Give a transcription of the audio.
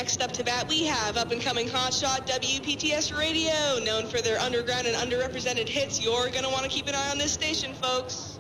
next up to bat, we have up-and-coming hotshot WPTS Radio, known for their underground and underrepresented hits. You're going to want to keep an eye on this station, folks.